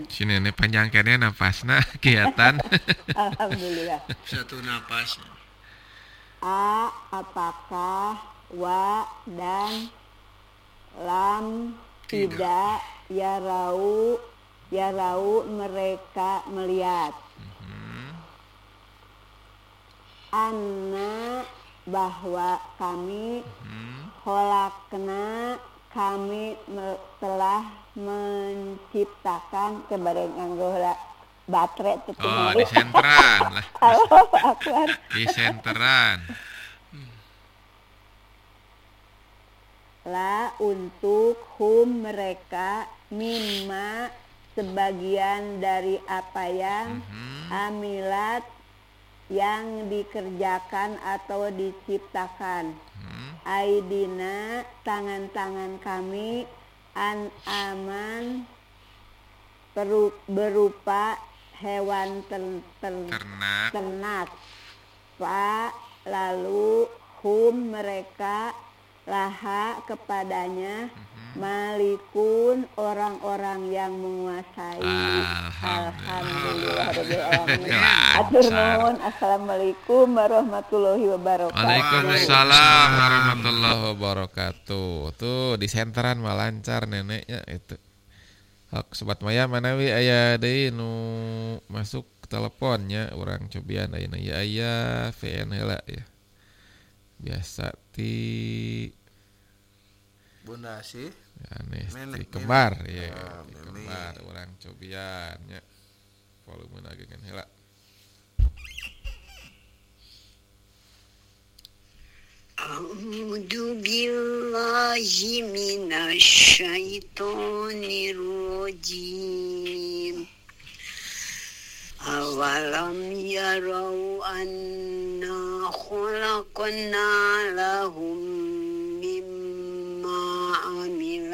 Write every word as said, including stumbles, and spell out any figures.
Sini nih panjangkannya napasna kegiatan. Alhamdulillah. Satu napas. A apakah, wa dan lam Tidak. tidak, yarau yarau mereka melihat. Anna bahwa kami kholakna kami me- telah menciptakan kebareng nganggo heula baterai teh Oh, di senteran lah. Allahu akbar. Di senteran. La untuk hum mereka mimma sebagian dari apa yang amilat yang dikerjakan atau diciptakan. Aidina tangan-tangan kami an aman peru- berupa hewan ter- ter- Ternak. ternak. Fa lalu hum mereka laha kepadanya malikun orang-orang yang menguasai. Alhamdulillah. Alhamdulillah rabbil alamin. Lancar. Atur nuhun. Assalamualaikum warahmatullahi wabarakatuh. Waalaikumsalam warahmatullahi wabarakatuh. Tuh di senteran mah lancar neneknya itu. Hak sobat maya manawi aya deui nu masuk teleponnya urang cobian ayeuna ya aya V N heula ya. Biasa ti Bunda sih. aneh Nenek, ti kembar nenek. ya Ah, ti nenek. kembar urang cobian nya. Volume nageun heula. A'udzu billahi minasy syaithanir rajim. Awalam yarau anna khalaqna lahu